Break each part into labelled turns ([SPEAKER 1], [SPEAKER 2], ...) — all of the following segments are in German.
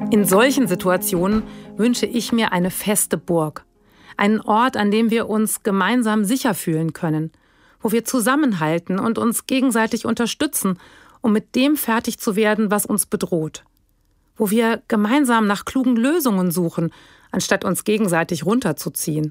[SPEAKER 1] In solchen Situationen wünsche ich mir eine feste Burg. Einen Ort, an dem wir uns gemeinsam sicher fühlen können, wo wir zusammenhalten und uns gegenseitig unterstützen, um mit dem fertig zu werden, was uns bedroht. Wo wir gemeinsam nach klugen Lösungen suchen, anstatt uns gegenseitig runterzuziehen.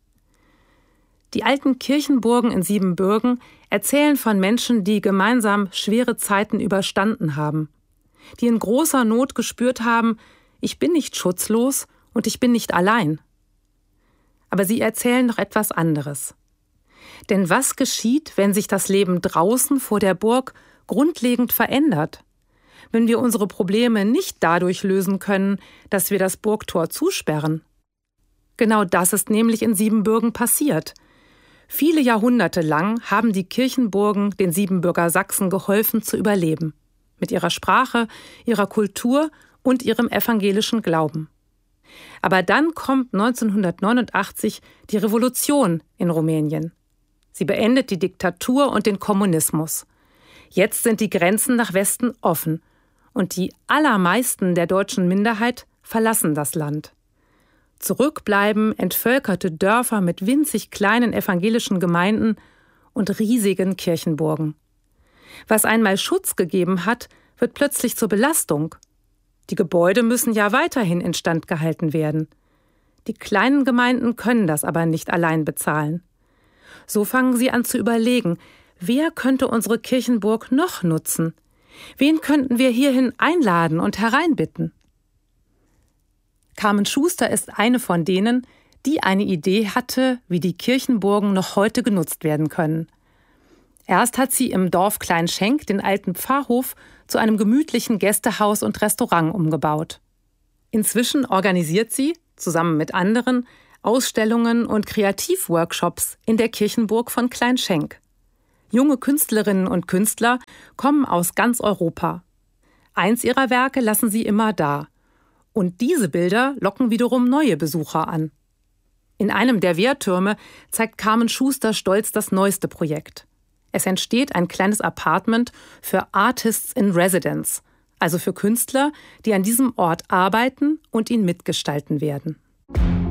[SPEAKER 1] Die alten Kirchenburgen in Siebenbürgen erzählen von Menschen, die gemeinsam schwere Zeiten überstanden haben, die in großer Not gespürt haben, ich bin nicht schutzlos und ich bin nicht allein. Aber sie erzählen noch etwas anderes. Denn was geschieht, wenn sich das Leben draußen vor der Burg grundlegend verändert? Wenn wir unsere Probleme nicht dadurch lösen können, dass wir das Burgtor zusperren? Genau das ist nämlich in Siebenbürgen passiert. Viele Jahrhunderte lang haben die Kirchenburgen den Siebenbürger Sachsen geholfen zu überleben. Mit ihrer Sprache, ihrer Kultur und ihrem evangelischen Glauben. Aber dann kommt 1989 die Revolution in Rumänien. Sie beendet die Diktatur und den Kommunismus. Jetzt sind die Grenzen nach Westen offen und die allermeisten der deutschen Minderheit verlassen das Land. Zurück bleiben entvölkerte Dörfer mit winzig kleinen evangelischen Gemeinden und riesigen Kirchenburgen. Was einmal Schutz gegeben hat, wird plötzlich zur Belastung. Die Gebäude müssen ja weiterhin instand gehalten werden. Die kleinen Gemeinden können das aber nicht allein bezahlen. So fangen sie an zu überlegen, wer könnte unsere Kirchenburg noch nutzen? Wen könnten wir hierhin einladen und hereinbitten? Carmen Schuster ist eine von denen, die eine Idee hatte, wie die Kirchenburgen noch heute genutzt werden können. Erst hat sie im Dorf Kleinschenk den alten Pfarrhof zu einem gemütlichen Gästehaus und Restaurant umgebaut. Inzwischen organisiert sie, zusammen mit anderen, Ausstellungen und Kreativworkshops in der Kirchenburg von Kleinschenk. Junge Künstlerinnen und Künstler kommen aus ganz Europa. Eins ihrer Werke lassen sie immer da. Und diese Bilder locken wiederum neue Besucher an. In einem der Wehrtürme zeigt Carmen Schuster stolz das neueste Projekt. Es entsteht ein kleines Apartment für Artists in Residence, also für Künstler, die an diesem Ort arbeiten und ihn mitgestalten werden.